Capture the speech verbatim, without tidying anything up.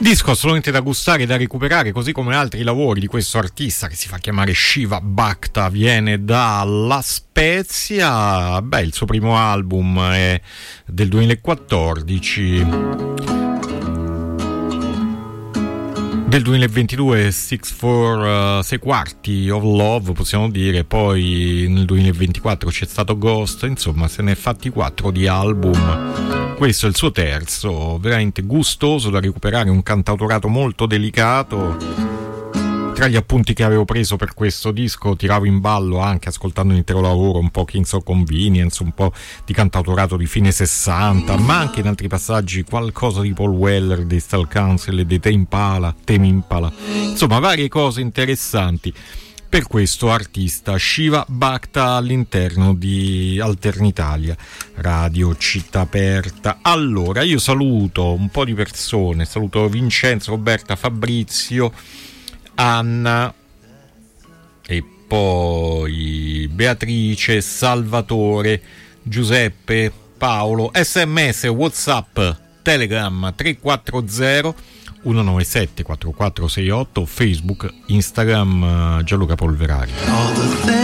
Disco assolutamente da gustare e da recuperare, così come altri lavori di questo artista che si fa chiamare Shiva Bhakta, viene dalla Spezia. Beh, il suo primo album è del duemilaquattordici. Del duemilaventidue Six for uh, sei quarti of Love, possiamo dire. Poi nel duemilaventiquattro c'è stato Ghost, insomma se ne è fatti quattro di album. Questo è il suo terzo, veramente gustoso da recuperare, un cantautorato molto delicato. Tra gli appunti che avevo preso per questo disco tiravo in ballo, anche ascoltando l'intero lavoro, un po' Kings of Convenience, un po' di cantautorato di fine sessanta, ma anche in altri passaggi qualcosa di Paul Weller, dei Style Council e dei Tame Impala, Tame Impala, insomma varie cose interessanti per questo artista. Shiva Bhakta all'interno di Alternitalia, Radio Città Aperta. Allora, io saluto un po' di persone, saluto Vincenzo, Roberta, Fabrizio, Anna e poi Beatrice, Salvatore, Giuseppe, Paolo. Sms, WhatsApp, Telegram tre quattro zero uno nove sette quattro quattro sei otto, Facebook, Instagram, Gianluca Polverari.